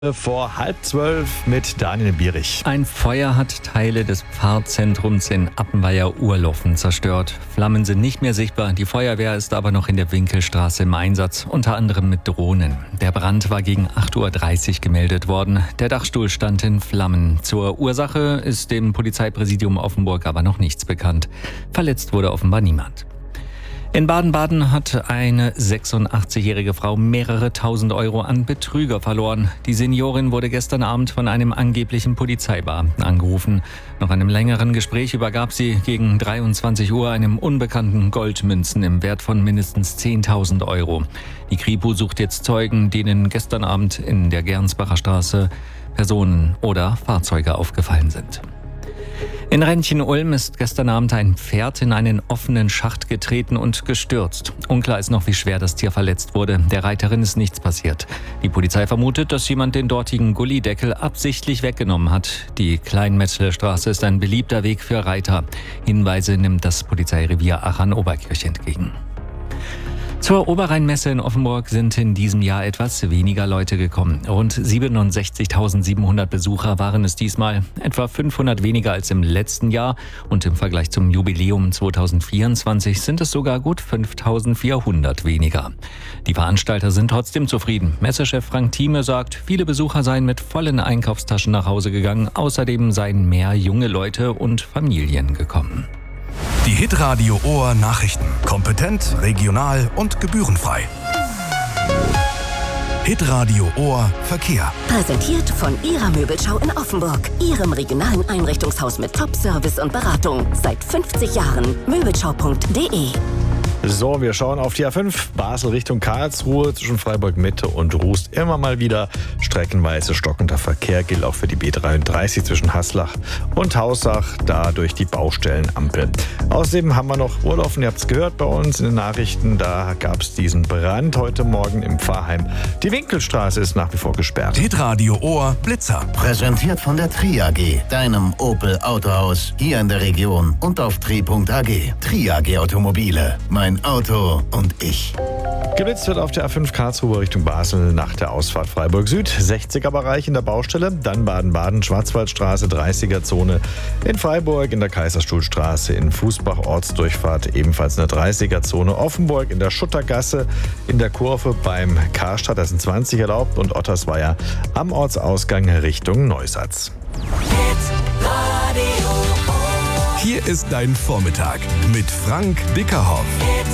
Vor 11:30 mit Daniel Bierich. Ein Feuer hat Teile des Pfarrzentrums in Appenweier-Urloffen zerstört. Flammen sind nicht mehr sichtbar. Die Feuerwehr ist aber noch in der Winkelstraße im Einsatz, unter anderem mit Drohnen. Der Brand war gegen 8:30 Uhr gemeldet worden. Der Dachstuhl stand in Flammen. Zur Ursache ist dem Polizeipräsidium Offenburg aber noch nichts bekannt. Verletzt wurde offenbar niemand. In Baden-Baden hat eine 86-jährige Frau mehrere tausend Euro an Betrüger verloren. Die Seniorin wurde gestern Abend von einem angeblichen Polizeibeamten angerufen. Nach einem längeren Gespräch übergab sie gegen 23 Uhr einem Unbekannten Goldmünzen im Wert von mindestens 10.000 Euro. Die Kripo sucht jetzt Zeugen, denen gestern Abend in der Gernsbacher Straße Personen oder Fahrzeuge aufgefallen sind. In Rentchen-Ulm ist gestern Abend ein Pferd in einen offenen Schacht getreten und gestürzt. Unklar ist noch, wie schwer das Tier verletzt wurde. Der Reiterin ist nichts passiert. Die Polizei vermutet, dass jemand den dortigen Gullideckel absichtlich weggenommen hat. Die Kleinmetzlerstraße ist ein beliebter Weg für Reiter. Hinweise nimmt das Polizeirevier Aachen-Oberkirch entgegen. Zur Oberrheinmesse in Offenburg sind in diesem Jahr etwas weniger Leute gekommen. Rund 67.700 Besucher waren es diesmal, etwa 500 weniger als im letzten Jahr. Und im Vergleich zum Jubiläum 2024 sind es sogar gut 5.400 weniger. Die Veranstalter sind trotzdem zufrieden. Messechef Frank Thieme sagt, viele Besucher seien mit vollen Einkaufstaschen nach Hause gegangen. Außerdem seien mehr junge Leute und Familien gekommen. Die Hitradio Ohr Nachrichten. Kompetent, regional und gebührenfrei. Hitradio Ohr Verkehr. Präsentiert von Ihrer Möbelschau in Offenburg. Ihrem regionalen Einrichtungshaus mit Top-Service und Beratung. Seit 50 Jahren. Möbelschau.de. So, wir schauen auf die A5, Basel Richtung Karlsruhe, zwischen Freiburg Mitte und Rust immer mal wieder streckenweise stockender Verkehr, gilt auch für die B33 zwischen Haslach und Hausach, da durch die Baustellenampel. Außerdem haben wir noch Urlaufen, ihr habt es gehört bei uns in den Nachrichten, da gab es diesen Brand heute Morgen im Pfarrheim. Die Winkelstraße ist nach wie vor gesperrt. Hitradio Ohr Blitzer. Präsentiert von der Tri AG, deinem Opel Autohaus, hier in der Region und auf tri.ag. Tri AG Automobile. Mein Auto und ich. Geblitzt wird auf der A5 Karlsruhe Richtung Basel nach der Ausfahrt Freiburg Süd. 60er-Bereich in der Baustelle, dann Baden-Baden, Schwarzwaldstraße, 30er-Zone in Freiburg, in der Kaiserstuhlstraße, in Fußbach, Ortsdurchfahrt, ebenfalls in der 30er-Zone. Offenburg in der Schuttergasse, in der Kurve beim Karstadt, da sind 20 erlaubt und Ottersweier am Ortsausgang Richtung Neusatz. Hier ist dein Vormittag mit Frank Bickerhoff.